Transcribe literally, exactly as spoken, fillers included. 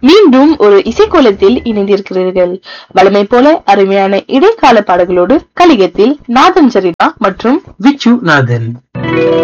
மீண்டும் ஒரு இசைக்கோலத்தில் இணைந்திருக்கிறீர்கள். வழமை போல அருமையான இடைக்கால பாடல்களோடு கலிகத்தில் நாதன் சரிதா மற்றும் விச்சு நாதன்.